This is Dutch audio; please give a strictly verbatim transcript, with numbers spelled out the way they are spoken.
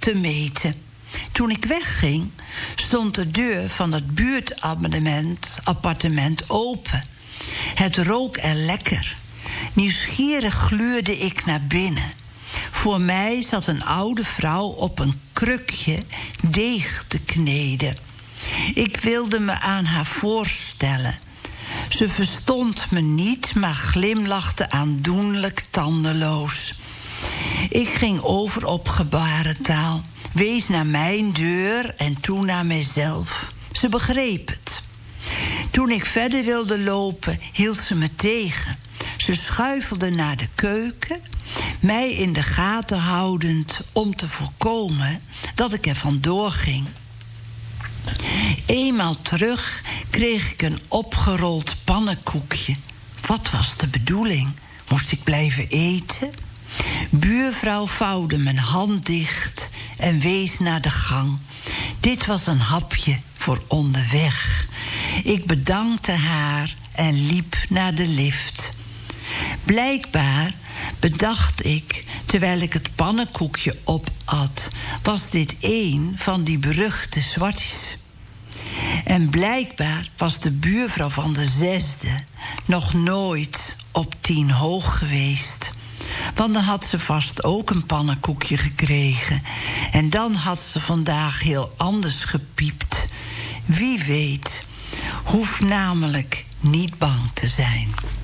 te meten. Toen ik wegging, stond de deur van het buurtappartement open. Het rook er lekker. Nieuwsgierig gluurde ik naar binnen. Voor mij zat een oude vrouw op een krukje deeg te kneden. Ik wilde me aan haar voorstellen. Ze verstond me niet, maar glimlachte aandoenlijk tandeloos. Ik ging over op gebarentaal, wees naar mijn deur en toen naar mijzelf. Ze begreep het. Toen ik verder wilde lopen, hield ze me tegen. Ze schuifelde naar de keuken, mij in de gaten houdend om te voorkomen dat ik er vandoor ging. Eenmaal terug kreeg ik een opgerold pannenkoekje. Wat was de bedoeling? Moest ik blijven eten? Buurvrouw vouwde mijn hand dicht en wees naar de gang. Dit was een hapje voor onderweg. Ik bedankte haar en liep naar de lift. Blijkbaar, bedacht ik, terwijl ik het pannenkoekje opat, was dit één van die beruchte zwarties. En blijkbaar was de buurvrouw van de zesde nog nooit op tien hoog geweest. Want dan had ze vast ook een pannenkoekje gekregen. En dan had ze vandaag heel anders gepiept. Wie weet, hoeft namelijk niet bang te zijn.